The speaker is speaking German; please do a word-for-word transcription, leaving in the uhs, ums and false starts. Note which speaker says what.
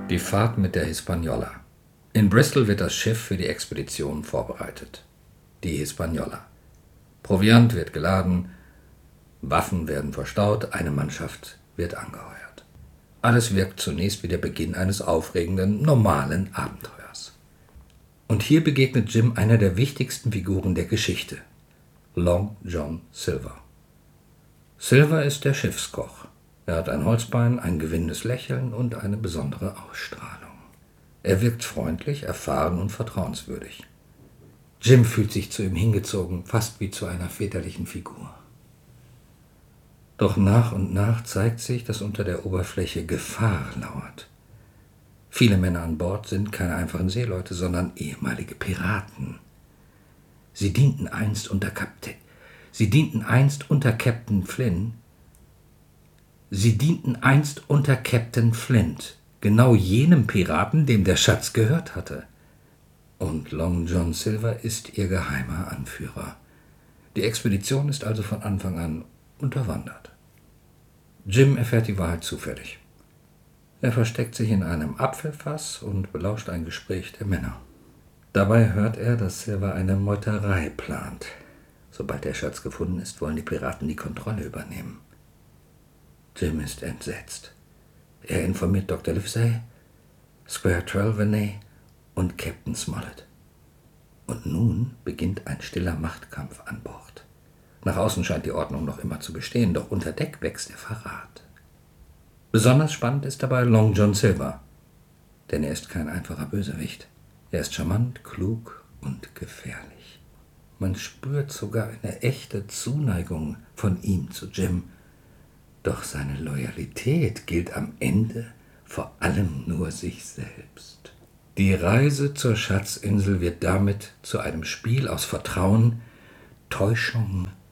Speaker 1: Die Fahrt mit der Hispaniola. In Bristol wird das Schiff für die Expedition vorbereitet. Die Hispaniola. Proviant wird geladen, Waffen werden verstaut, eine Mannschaft wird angeheuert. Alles wirkt zunächst wie der Beginn eines aufregenden, normalen Abenteuers. Und hier begegnet Jim einer der wichtigsten Figuren der Geschichte, Long John Silver. Silver ist der Schiffskoch. Er hat ein Holzbein, ein gewinnendes Lächeln und eine besondere Ausstrahlung. Er wirkt freundlich, erfahren und vertrauenswürdig. Jim fühlt sich zu ihm hingezogen, fast wie zu einer väterlichen Figur. Doch nach und nach zeigt sich, dass unter der Oberfläche Gefahr lauert. Viele Männer an Bord sind keine einfachen Seeleute, sondern ehemalige Piraten. Sie dienten einst unter Kapitän, sie dienten einst unter Captain Flynn. Sie dienten einst unter Captain Flint, genau jenem Piraten, dem der Schatz gehört hatte. Und Long John Silver ist ihr geheimer Anführer. Die Expedition ist also von Anfang an unterwandert. Jim erfährt die Wahrheit zufällig. Er versteckt sich in einem Apfelfass und belauscht ein Gespräch der Männer. Dabei hört er, dass Silver eine Meuterei plant. Sobald der Schatz gefunden ist, wollen die Piraten die Kontrolle übernehmen. Jim ist entsetzt. Er informiert Doktor Livesey, Squire Trelawney und Captain Smollett. Und nun beginnt ein stiller Machtkampf an Bord. Nach außen scheint die Ordnung noch immer zu bestehen, doch unter Deck wächst der Verrat. Besonders spannend ist dabei Long John Silver, denn er ist kein einfacher Bösewicht. Er ist charmant, klug und gefährlich. Man spürt sogar eine echte Zuneigung von ihm zu Jim. Doch seine Loyalität gilt am Ende vor allem nur sich selbst. Die Reise zur Schatzinsel wird damit zu einem Spiel aus Vertrauen, Täuschung